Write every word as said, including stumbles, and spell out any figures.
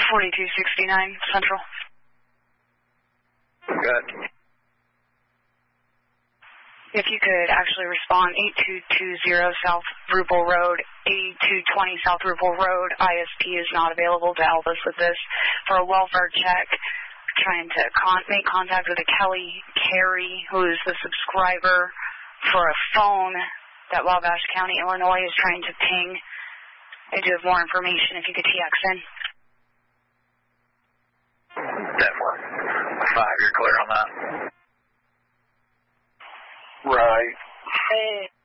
forty-two sixty-nine Central. Good. If you could actually respond, eight two two zero South Rupel Road, eighty-two twenty South Rupel Road, I S P is not available to help us with this. For a welfare check, trying to con- make contact with a Kelly Carey, who is the subscriber for a phone that Wabash County, Illinois is trying to ping. I do have more information if you could T X in. Definitely. Five, you're clear on that. Right. Hey.